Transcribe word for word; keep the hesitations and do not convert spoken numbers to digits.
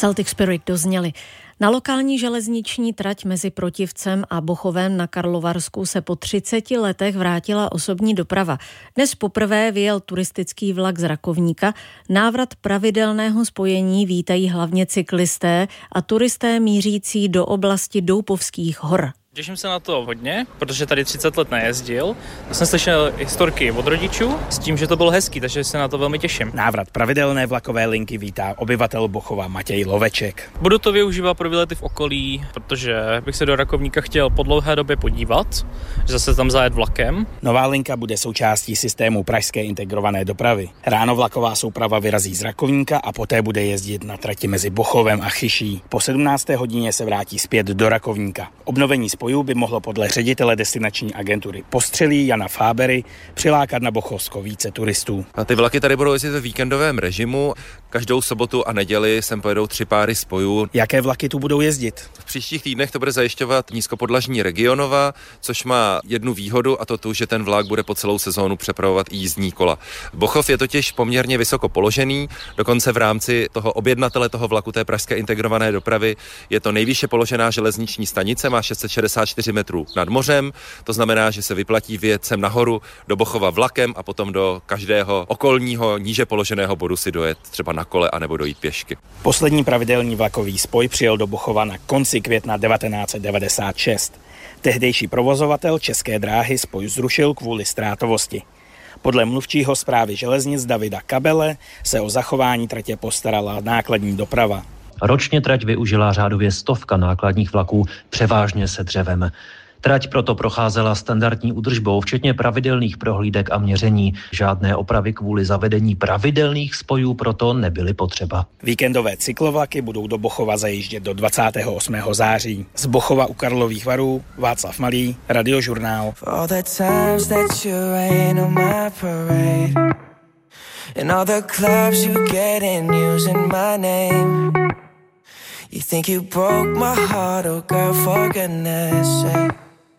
Celtic Spirit dozněli. Na lokální železniční trať mezi Protivcem a Bochovem na Karlovarsku se po třiceti letech vrátila osobní doprava. Dnes poprvé vyjel turistický vlak z Rakovníka. Návrat pravidelného spojení vítají hlavně cyklisté a turisté mířící do oblasti Doupovských hor. Těším se na to hodně, protože tady třicet let nejezdil. Já jsem slyšel historky od rodičů s tím, že to bylo hezký, takže se na to velmi těším. Návrat pravidelné vlakové linky vítá obyvatel Bochova Matěj Loveček. Budu to využívat pro výlety v okolí, protože bych se do Rakovníka chtěl po dlouhé době podívat, že zase tam zajet vlakem. Nová linka bude součástí systému pražské integrované dopravy. Ráno vlaková souprava vyrazí z Rakovníka a poté bude jezdit na trati mezi Bochovem a Chyší. Po sedmnácté hodině se vrátí zpět do Rakovníka. Obnovení spojů by mohlo podle ředitele destinační agentury Postřelí Jana Fábery přilákat na Bochovsko více turistů. A ty vlaky tady budou jezdit ve víkendovém režimu. Každou sobotu a neděli sem pojedou tři páry spojů. Jaké vlaky tu budou jezdit? V příštích týdnech to bude zajišťovat nízkopodlažní Regionova, což má jednu výhodu, a to tu, že ten vlak bude po celou sezónu přepravovat i jízdní kola. Bochov je totiž poměrně vysoko položený, dokonce v rámci toho objednatele toho vlaku té pražské integrované dopravy je to nejvýše položená železniční stanice, má šest set šedesát čtyři metrů nad mořem, to znamená, že se vyplatí vyjet sem nahoru do Bochova vlakem a potom do každého okolního níže položeného bodu si dojet třeba na kole anebo dojít pěšky. Poslední pravidelný vlakový spoj přijel do Bochova na konci května devatenáct set devadesát šest. Tehdejší provozovatel České dráhy spoj zrušil kvůli ztrátovosti. Podle mluvčího správy železnic Davida Kabele se o zachování tratě postarala nákladní doprava. Ročně trať využila řádově stovka nákladních vlaků, převážně se dřevem. Trať proto procházela standardní údržbou, včetně pravidelných prohlídek a měření. Žádné opravy kvůli zavedení pravidelných spojů proto nebyly potřeba. Víkendové cyklovlaky budou do Bochova zajíždět do dvacátého osmého září. Z Bochova u Karlových Varů Václav Malý, Radiožurnál. You think you broke my heart, oh girl, for goodness sake.